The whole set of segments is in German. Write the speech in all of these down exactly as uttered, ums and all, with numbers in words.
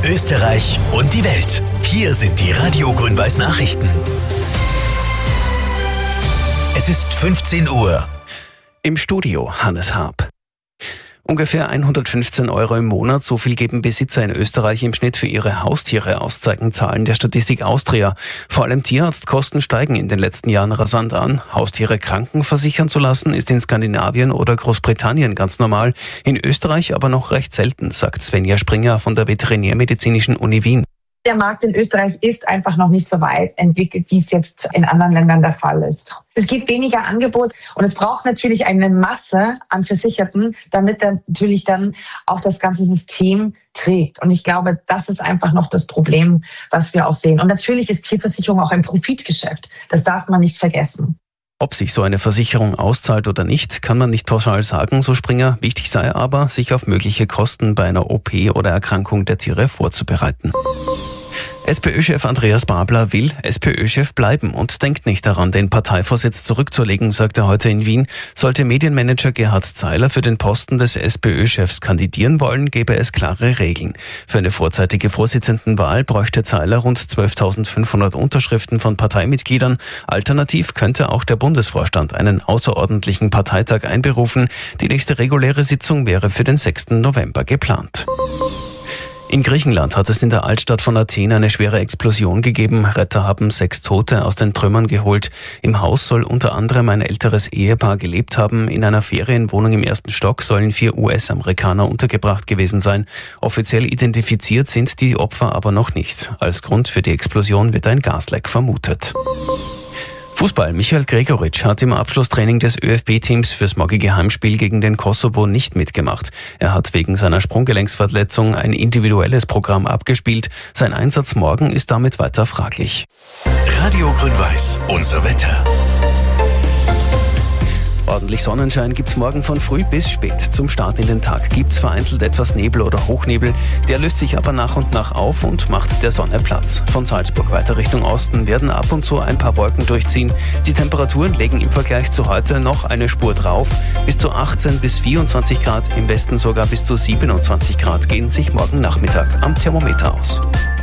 Österreich und die Welt. Hier sind die Radio Grün-Weiß Nachrichten. Es ist fünfzehn Uhr. Im Studio Hannes Harp. Ungefähr hundertfünfzehn Euro im Monat, so viel geben Besitzer in Österreich im Schnitt für ihre Haustiere aus, zeigen Zahlen der Statistik Austria. Vor allem Tierarztkosten steigen in den letzten Jahren rasant an. Haustiere krankenversichern zu lassen, ist in Skandinavien oder Großbritannien ganz normal, in Österreich aber noch recht selten, sagt Svenja Springer von der Veterinärmedizinischen Uni Wien. Der Markt in Österreich ist einfach noch nicht so weit entwickelt, wie es jetzt in anderen Ländern der Fall ist. Es gibt weniger Angebot und es braucht natürlich eine Masse an Versicherten, damit dann natürlich dann auch das ganze System trägt. Und ich glaube, das ist einfach noch das Problem, was wir auch sehen. Und natürlich ist Tierversicherung auch ein Profitgeschäft. Das darf man nicht vergessen. Ob sich so eine Versicherung auszahlt oder nicht, kann man nicht pauschal sagen, so Springer. Wichtig sei aber, sich auf mögliche Kosten bei einer O P oder Erkrankung der Tiere vorzubereiten. SPÖ-Chef Andreas Babler will SPÖ-Chef bleiben und denkt nicht daran, den Parteivorsitz zurückzulegen, sagt er heute in Wien. Sollte Medienmanager Gerhard Zeiler für den Posten des SPÖ-Chefs kandidieren wollen, gäbe es klare Regeln. Für eine vorzeitige Vorsitzendenwahl bräuchte Zeiler rund zwölftausendfünfhundert Unterschriften von Parteimitgliedern. Alternativ könnte auch der Bundesvorstand einen außerordentlichen Parteitag einberufen. Die nächste reguläre Sitzung wäre für den sechsten November geplant. In Griechenland hat es in der Altstadt von Athen eine schwere Explosion gegeben. Retter haben sechs Tote aus den Trümmern geholt. Im Haus soll unter anderem ein älteres Ehepaar gelebt haben. In einer Ferienwohnung im ersten Stock sollen vier U S-Amerikaner untergebracht gewesen sein. Offiziell identifiziert sind die Opfer aber noch nicht. Als Grund für die Explosion wird ein Gasleck vermutet. Fußball. Michael Gregoritsch hat im Abschlusstraining des ÖFB-Teams fürs morgige Heimspiel gegen den Kosovo nicht mitgemacht. Er hat wegen seiner Sprunggelenksverletzung ein individuelles Programm abgespielt. Sein Einsatz morgen ist damit weiter fraglich. Radio Grün-Weiß, unser Wetter. Ordentlich Sonnenschein gibt's morgen von früh bis spät. Zum Start in den Tag gibt's vereinzelt etwas Nebel oder Hochnebel. Der löst sich aber nach und nach auf und macht der Sonne Platz. Von Salzburg weiter Richtung Osten werden ab und zu ein paar Wolken durchziehen. Die Temperaturen legen im Vergleich zu heute noch eine Spur drauf. Bis zu achtzehn bis vierundzwanzig Grad, im Westen sogar bis zu siebenundzwanzig Grad gehen sich morgen Nachmittag am Thermometer aus.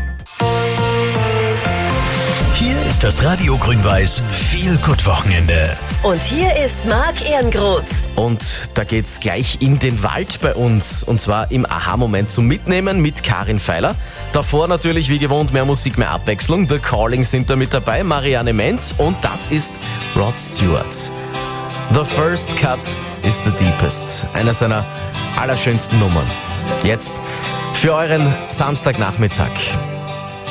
Hier ist das Radio Grün-Weiß Feel-Good-Wochenende. Und hier ist Marc Ehrengroß. Und da geht's gleich in den Wald bei uns. Und zwar im Aha-Moment zum Mitnehmen mit Karin Feiler. Davor natürlich wie gewohnt mehr Musik, mehr Abwechslung. The Calling sind da mit dabei, Marianne Ment und das ist Rod Stewart. The First Cut is the Deepest. Einer seiner allerschönsten Nummern. Jetzt für euren Samstagnachmittag.